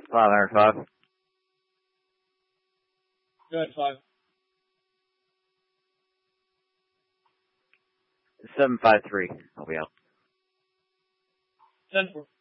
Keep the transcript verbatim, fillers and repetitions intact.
five hundred five. Go ahead, five. seven five three. I'll be out. ten four.